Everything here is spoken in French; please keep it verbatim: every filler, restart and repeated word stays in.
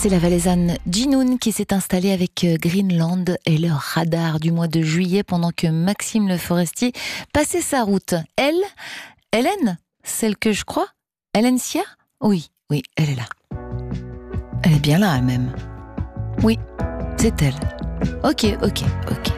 C'est la Valaisanne Jinoun qui s'est installée avec Greenland et leur radar du mois de juillet pendant que Maxime Le Forestier passait sa route. Elle, Hélène, celle que je crois, Hélène Sia ? Oui, oui, elle est là. Elle est bien là, elle-même. Oui, c'est elle. Ok, ok, ok.